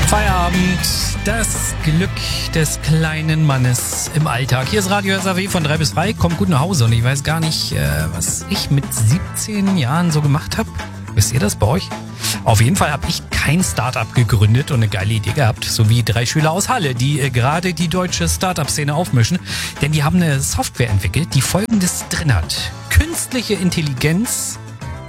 Feierabend, das Glück des kleinen Mannes im Alltag. Hier ist Radio SAW von 3 bis 3, kommt gut nach Hause und ich weiß gar nicht, was ich mit 17 Jahren so gemacht habe. Wisst ihr das bei euch? Auf jeden Fall habe ich kein Startup gegründet und eine geile Idee gehabt, so wie 3 Schüler aus Halle, die gerade die deutsche Startup-Szene aufmischen. Denn die haben eine Software entwickelt, die Folgendes drin hat. Künstliche Intelligenz,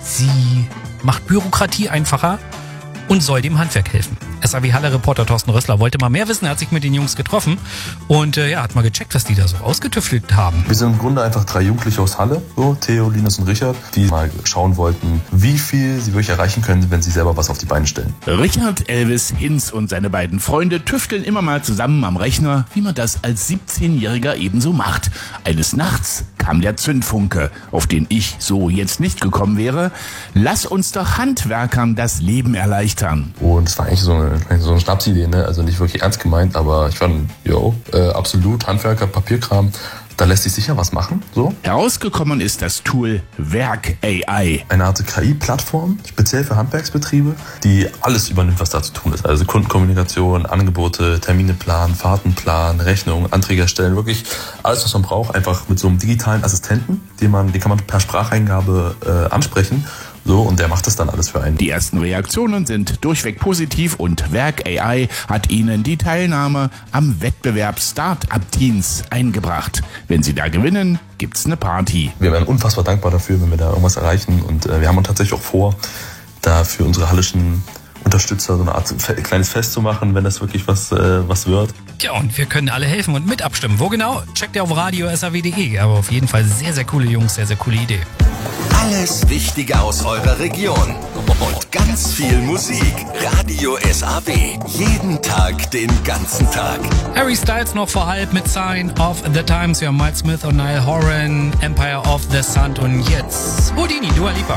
sie macht Bürokratie einfacher und soll dem Handwerk helfen. SAW-Halle-Reporter Thorsten Rössler wollte mal mehr wissen, er hat sich mit den Jungs getroffen und hat mal gecheckt, was die da so ausgetüftelt haben. Wir sind im Grunde einfach 3 Jugendliche aus Halle, so Theo, Linus und Richard, die mal schauen wollten, wie viel sie wirklich erreichen können, wenn sie selber was auf die Beine stellen. Richard, Elvis, Hinz und seine beiden Freunde tüfteln immer mal zusammen am Rechner, wie man das als 17-Jähriger ebenso macht. Eines Nachts kam der Zündfunke, auf den ich so jetzt nicht gekommen wäre. Lass uns doch Handwerkern das Leben erleichtern. Und es war eigentlich so eine Schnapsidee, ne? Also nicht wirklich ernst gemeint, aber ich fand, absolut, Handwerker, Papierkram, da lässt sich sicher was machen, so. Herausgekommen ist das Tool Werk AI. Eine Art KI-Plattform, speziell für Handwerksbetriebe, die alles übernimmt, was da zu tun ist. Also Kundenkommunikation, Angebote, Termine planen, Fahrtenplan, Rechnungen, Anträge erstellen, wirklich alles, was man braucht, einfach mit so einem digitalen Assistenten, den kann man per Spracheingabe ansprechen. So, und der macht das dann alles für einen. Die ersten Reaktionen sind durchweg positiv und Werk AI hat Ihnen die Teilnahme am Wettbewerb Start-up-Teens eingebracht. Wenn Sie da gewinnen, gibt's eine Party. Wir wären unfassbar dankbar dafür, wenn wir da irgendwas erreichen. Und wir haben uns tatsächlich auch vor, da für unsere hallischen Unterstützer so eine Art kleines Fest zu machen, wenn das wirklich was wird. Ja, und wir können alle helfen und mit abstimmen. Wo genau? Checkt ihr auf radio.saw.de. Aber auf jeden Fall sehr, sehr coole Jungs, sehr, sehr coole Idee. Alles Wichtige aus eurer Region und ganz viel Musik. Radio SAW. Jeden Tag, den ganzen Tag. Harry Styles noch vor halb mit Sign of the Times. Wir haben Miles Smith und Niall Horan, Empire of the Sun und jetzt Houdini, Dua Lipa.